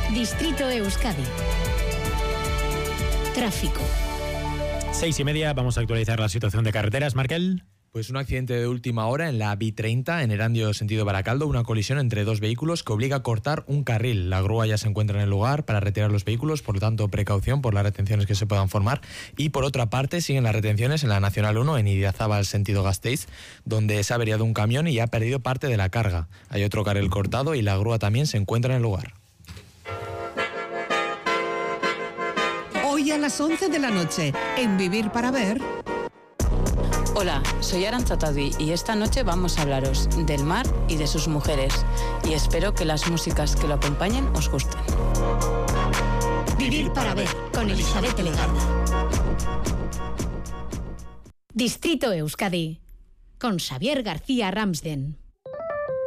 Distrito Euskadi. Tráfico. 6:30, vamos a actualizar la situación de carreteras. Markel. Pues un accidente de última hora en la B30 en Erandio sentido Baracaldo, una colisión entre dos vehículos que obliga a cortar un carril. La grúa ya se encuentra en el lugar para retirar los vehículos, por lo tanto precaución por las retenciones que se puedan formar. Y por otra parte siguen las retenciones en la Nacional 1 en Idiazábal sentido Gasteiz, donde se ha averiado un camión y ha perdido parte de la carga. Hay otro carril cortado y la grúa también se encuentra en el lugar. Hoy a las 11 de la noche, en Vivir para Ver. Hola, soy Arantxa Tapia y esta noche vamos a hablaros del mar y de sus mujeres. Y espero que las músicas que lo acompañen os gusten. Vivir para Ver, con Elizabeth Legarda. Distrito Euskadi, con Xavier García Ramsden.